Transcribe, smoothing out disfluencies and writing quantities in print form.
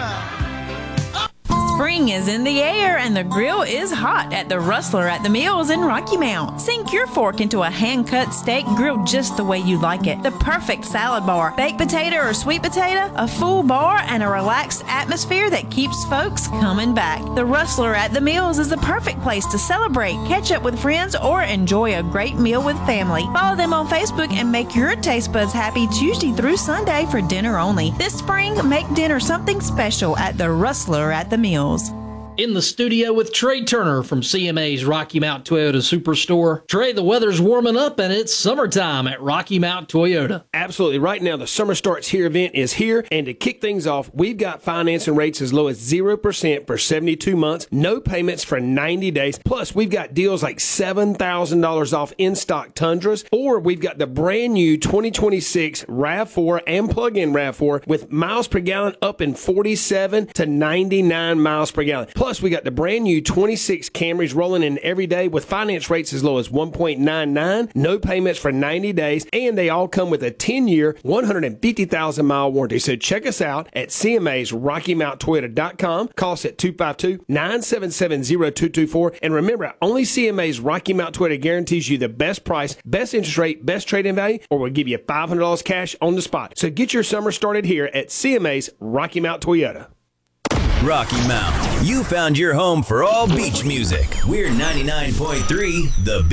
Spring is in the air and the grill is hot at the Rustler at the Mills in Rocky Mount. Sink your fork into a hand-cut steak grilled just the way you like it. The perfect salad bar, baked potato or sweet potato, a full bar, and a relaxed atmosphere that keeps folks coming back. The Rustler at the Mills is the perfect place to celebrate, catch up with friends, or enjoy a great meal with family. Follow them on Facebook and make your taste buds happy Tuesday through Sunday for dinner only. This spring, make dinner something special at the Rustler at the Mills. In the studio with Trey Turner from CMA's Rocky Mount Toyota Superstore. Trey, the weather's warming up and it's summertime at Rocky Mount Toyota. Absolutely. Right now, the Summer Starts Here event is here. And to kick things off, we've got financing rates as low as 0% for 72 months, no payments for 90 days. Plus, we've got deals like $7,000 off in-stock Tundras, or we've got the brand new 2026 RAV4 and plug-in RAV4 with miles per gallon up in 47 to 99 miles per gallon. Plus, we got the brand new 26 Camrys rolling in every day with finance rates as low as 1.99, no payments for 90 days, and they all come with a 10-year, 150,000-mile warranty. So check us out at CMA's RockyMountToyota.com. Call us at 252-977-0224. And remember, only CMA's Rocky Mount Toyota guarantees you the best price, best interest rate, best trade-in value, or we'll give you $500 cash on the spot. So get your summer started here at CMA's Rocky Mount Toyota. Rocky Mount, you found your home for all beach music. We're 99.3 The Beach.